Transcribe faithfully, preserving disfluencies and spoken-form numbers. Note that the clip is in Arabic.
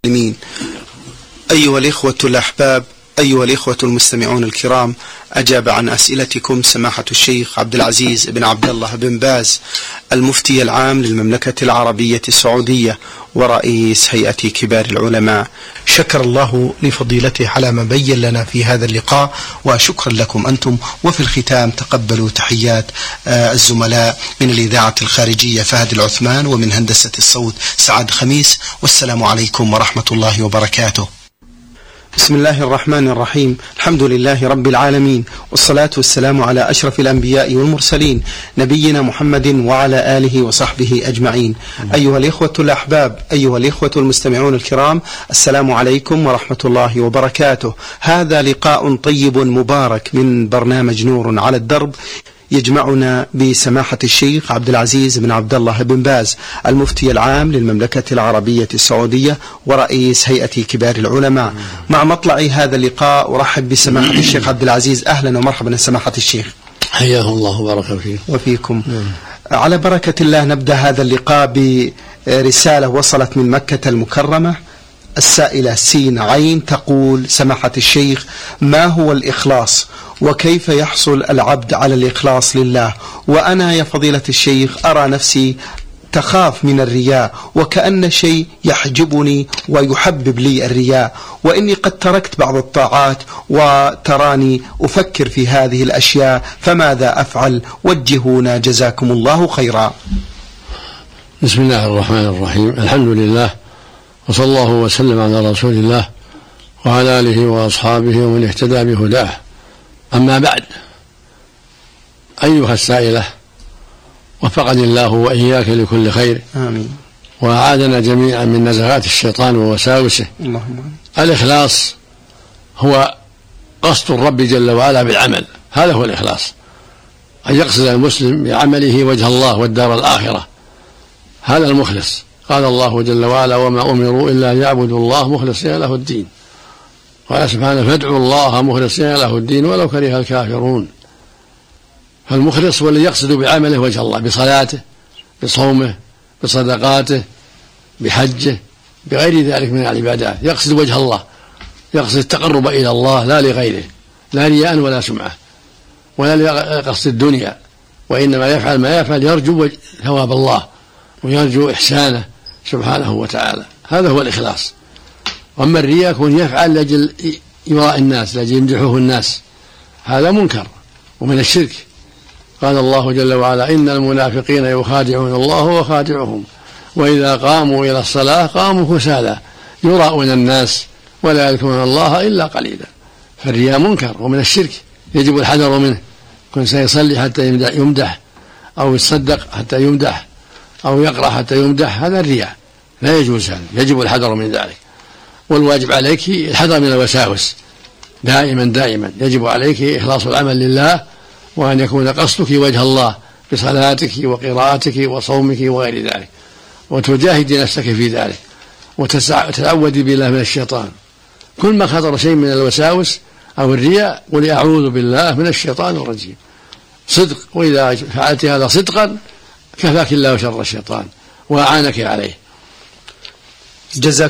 المسلمين. أيها الإخوة الأحباب، أيها الإخوة المستمعون الكرام، أجاب عن أسئلتكم سماحة الشيخ عبد العزيز بن عبد الله بن باز، المفتي العام للمملكة العربية السعودية ورئيس هيئة كبار العلماء. شكر الله لفضيلته على ما بين لنا في هذا اللقاء، وشكرا لكم أنتم. وفي الختام تقبلوا تحيات الزملاء من الإذاعة الخارجية فهد العثمان، ومن هندسة الصوت سعد خميس، والسلام عليكم ورحمة الله وبركاته. بسم الله الرحمن الرحيم. الحمد لله رب العالمين، والصلاة والسلام على أشرف الأنبياء والمرسلين نبينا محمد وعلى آله وصحبه أجمعين. أيها الإخوة الأحباب، أيها الإخوة المستمعون الكرام، السلام عليكم ورحمة الله وبركاته. هذا لقاء طيب مبارك من برنامج نور على الدرب، يجمعنا بسماحة الشيخ عبد العزيز بن عبد الله بن باز، المفتي العام للمملكة العربية السعودية ورئيس هيئة كبار العلماء. مع مطلع هذا اللقاء أرحب بسماحة الشيخ عبد العزيز. أهلا ومرحبا سماحة الشيخ. حياه الله وبارك فيه. وفيكم. على بركة الله نبدأ هذا اللقاء برسالة وصلت من مكة المكرمة. السائلة سين عين تقول: سماحة الشيخ، ما هو الإخلاص؟ وكيف يحصل العبد على الإخلاص لله؟ وأنا يا فضيلة الشيخ أرى نفسي تخاف من الرياء، وكأن شيء يحجبني ويحبب لي الرياء، وإني قد تركت بعض الطاعات وتراني أفكر في هذه الأشياء، فماذا أفعل؟ وجهونا جزاكم الله خيرا. بسم الله الرحمن الرحيم. الحمد لله، وصلى الله وسلم على رسول الله وعلى آله وأصحابه ومن اهتدى بهداه. أما بعد، أيها السائلة، وفقني الله وإياك لكل خير، آمين، وأعاذنا جميعا من نزغات الشيطان ووساوسه. اللهم. الإخلاص هو قصد الرب جل وعلا بالعمل، هذا هو الإخلاص، أن يقصد المسلم بعمله وجه الله والدار الآخرة، هذا المخلص. قال الله جل وعلا: وما أمروا إلا ليعبدوا الله مخلصين له الدين. قال سبحانه: فادعوا الله مخلصين له الدين ولو كره الكافرون. فالمخلص هو الذي يقصد بعمله وجه الله، بصلاته، بصومه، بصدقاته، بحجه، بغير ذلك من العبادات، يقصد وجه الله، يقصد التقرب إلى الله لا لغيره، لا رياء ولا سمعة ولا لقصد الدنيا، وإنما يفعل ما يفعل يرجو ثواب الله ويرجو إحسانه سبحانه وتعالى، هذا هو الإخلاص. وأما الرياء يكون يفعل لأجل يراء الناس، لأجل يمدحه الناس، هذا منكر ومن الشرك. قال الله جل وعلا: إن المنافقين يخادعون الله وخادعهم وإذا قاموا إلى الصلاة قاموا كسالى يراءون الناس ولا يذكرون الله إلا قليلا. فالرياء منكر ومن الشرك، يجب الحذر منه. كن سيصلي حتى يمدح، أو يتصدق حتى يمدح، أو يقرأ حتى يمدح، هذا الرياء، لا يجوز هذا، يجب الحذر من ذلك. والواجب عليك الحذر من الوساوس دائما دائما، يجب عليك إخلاص العمل لله، وأن يكون قصدك وجه الله بصلاتك وقراءتك وصومك وغير ذلك، وتجاهد نفسك في ذلك، وتتعوذ بالله من الشيطان. كل ما خطر شيء من الوساوس أو الرياء قل أعوذ بالله من الشيطان الرجيم، صدق، وإذا فعلت هذا صدقا كفاك الله شر الشيطان وأعانك عليه. جزاك